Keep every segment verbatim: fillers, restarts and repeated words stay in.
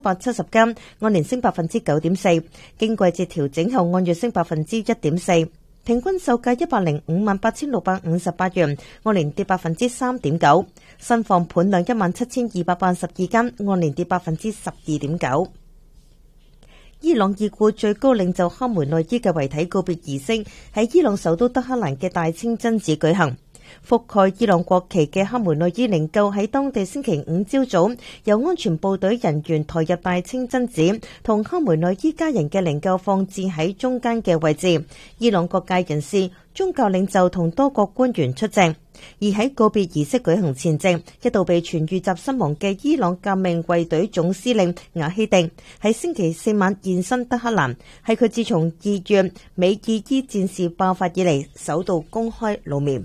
百七十間，按年升百分之九點四，經季節調整後按月升百分之一點四，平均售價一百零五萬八千六百五十八元，按年跌百分之三點九，新放盤量一萬七千二百八十二間，按年跌百分之十二點九。伊朗已故最高領袖哈梅內伊嘅遺體告別儀式喺伊朗首都德黑蘭嘅大清真寺舉行。覆蓋伊朗國旗嘅哈梅內伊靈柩喺當地星期五朝早由安全部隊人員抬入大清真寺，同哈梅內伊家人嘅靈柩放置喺中間嘅位置。伊朗各界人士、宗教領袖同多國官員出席。而喺告別儀式舉行前夕，一度被傳遇襲身亡嘅伊朗革命衛隊總司令瓦希迪喺星期四晚現身德黑蘭，係佢自從二月美伊伊戰事爆發以嚟首度公開露面。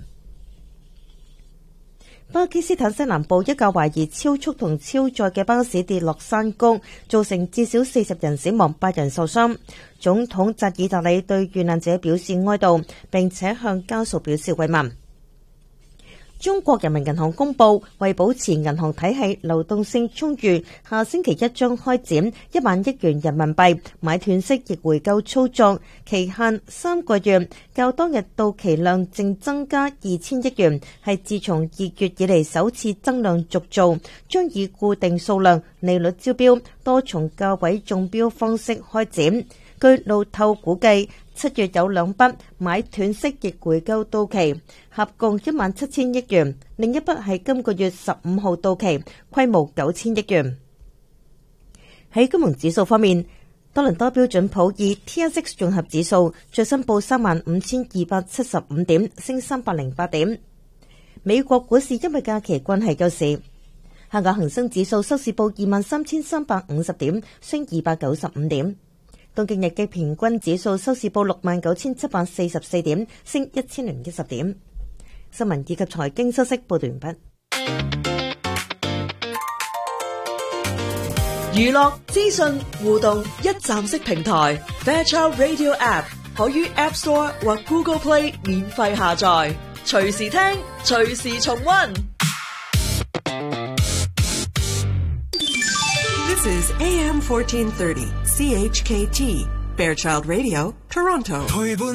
巴基斯坦西南部一架懷疑超速同超載嘅巴士跌落山谷，造成至少四十人死亡、八人受傷。總統扎爾達里對遇難者表示哀悼，並且向家屬表示慰問。中國人民銀行公布，為保持銀行體系流動性充裕，下星期一將開展一萬億元人民幣買斷式逆回購操作，期限三個月，較當日到期量淨增加二千億元，係自從二月以嚟首次增量續做，將以固定數量利率招標、多重價位中標方式開展。據路透估計，七月有兩筆買斷式逆回購到期，合共一萬七千億元；另一筆係今個月十五號到期，規模九千億元。喺金融指數方面，多倫多標準普爾 T S X 綜合指數最新報三萬五千二百七十五點，升三百零八點。美國股市因為假期關係休市。香港恒生指數收市報二萬三千三百五十點，升二百九十五點。東京日經平均指數收市報六萬九千七百四十四點，升一千零一十點。新聞以及財經消息報道完畢。 娛樂資訊互動一站式平台 Fairchild Radio App 可於 App Store 或 Google Play 免費下載，隨時聽，隨時重溫。 This is A M fourteen thirty C H K T Fairchild Radio Toronto。